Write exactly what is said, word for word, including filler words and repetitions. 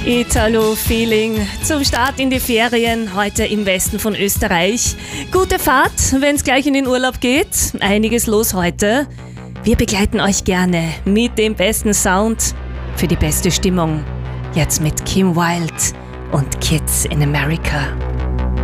Italo-Feeling zum Start in die Ferien, heute im Westen von Österreich. Gute Fahrt, wenn es gleich in den Urlaub geht. Einiges los heute. Wir begleiten euch gerne mit dem besten Sound für die beste Stimmung. Jetzt mit Kim Wilde und Kids in America.